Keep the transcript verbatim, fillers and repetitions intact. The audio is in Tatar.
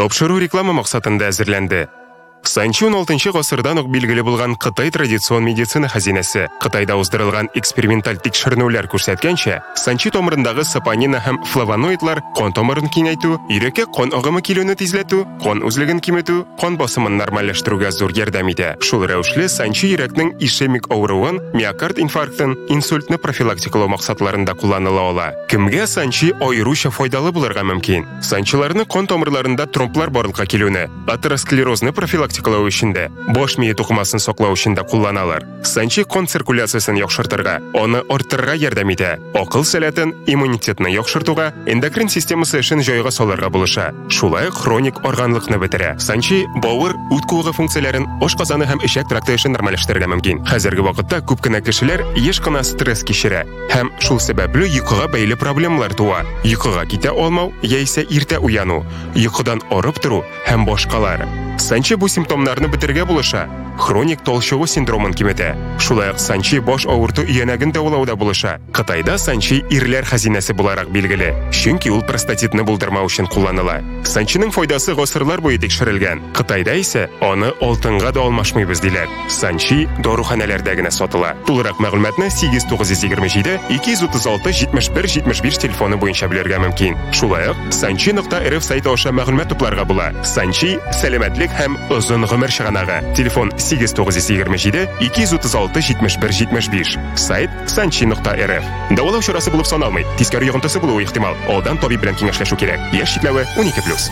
Тапшыру реклама максатында әзерләнде. Санчи он алтынчы гасырдан ук билгеле булган Кытай традицион медицина хазинәсе. Кытайда уздырылган эксперименталь тикшеренүләр күрсәткәнчә, санчи томырындагы сапонина һәм флавоноидлар кан томырын киңәйтү, йөрәккә кан агымы килүне тизләтү, кан үзлеген киметү, кан басымын нормальләштерүгә зур ярдәм итә. Шул рәвешле санчи йөрәкнең ишемик авыруын, миокард инфарктын, инсультны профилактикалау максатларында кулланыла ала. Кемгә санчи аеруча файдалы булырга мөмкин? Санчиларны кан томырларында тромблар барлыкка килүне, атеросклерозны профилактикалау өчендә, баш мие тукымасын саклау өчен дә кулланалар. Санчи кан циркуляциясын яхшыртырга, аны арттырырга ярдәм итә. Акыл сәләтен, иммунитетны яхшыртуга, эндокрин системасы эшен җайга салырга булыша. Шулай хроник органлыкны бетерә. Санчи бавыр, үт куыгы функцияләрен, ашказаны һәм ишәк тракты эшен нормальләштерергә мөмкин. Хәзерге вакытта күп кенә кешеләр еш кына стресс кичерә һәм шул сәбәпле йокыга бәйле проблемалар туа. Йокыга китә алмау яисә иртә уяну, йокыдан арып тору һәм башкалар. Санчи бу симптомнарны бетергә булыша. Хроник толчыгу синдромын киметә. Шулай ук санчи баш авырту иянәген дәвалауда булыша. Кытайда санчи ирләр хазинәсе буларак билгеле, чөнки ул простатитны булдырмау өчен кулланыла. Санчиның файдасы гасырлар буе тикшерелгән. Кытайда исә аны алтынга да алмашмыйбыз диләр. Санчи доруханәләрдә генә сатыла. Тулырак мәгълүматны сигез тугыз йөз егерме җиде ике йөз утыз алты җитмеш бер җитмеш биш телефоны буенча белергә мөмкин. Шулай ук санчи нокта эр эф сайты аша мәгълүмат тупларга була. Санчи сәламәтлек һәм озын гомер чыганагы. Телефон сигез тугыз йөз егерме җиде ике йөз утыз алты җитмеш бер җитмеш биш. Сайт санчи нокта эр эф. Дәвалау чарасы булып саналмый. Тискәре йогынтысы булуы ихтимал. Алдан табиб белән киңәшләшү кирәк. Яшь чикләве унике плюс.